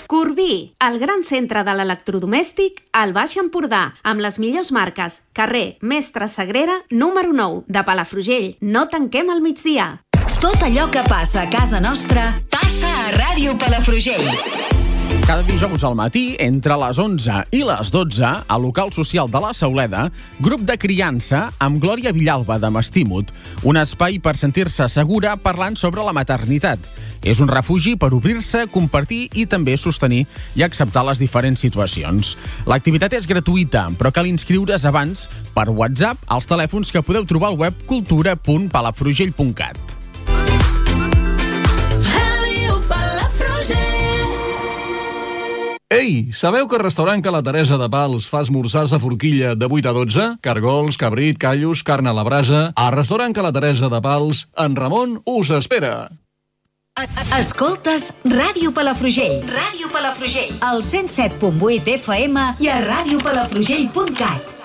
Corbí, el gran centre de l'electrodomèstic al Baix Empordà, amb les millors marques. Carrer Mestre Sagrera, número 9, de Palafrugell. No tanquem al migdia. Tot allò que passa a casa nostra passa a Ràdio Palafrugell. Cada dijous al matí, entre les 11 i les 12, al local social de la Sauleda, grup de criança amb Glòria Villalba de Mastímut, un espai per sentir-se segura parlant sobre la maternitat. És un refugi per obrir-se, compartir i també sostenir i acceptar les diferents situacions. L'activitat és gratuïta, però cal inscriure's abans per WhatsApp als telèfons que podeu trobar al web cultura.palafrugell.cat. Ei, sabeu que el restaurant Ca la Teresa de Pals fa esmorzars a forquilla de 8 a 12? Cargols, cabrit, callos, carn a la brasa... Al restaurant Ca la Teresa de Pals, en Ramon us espera. Escoltes Ràdio Palafrugell. Ràdio Palafrugell. Al 107.8 FM i a radiopalafrugell.cat.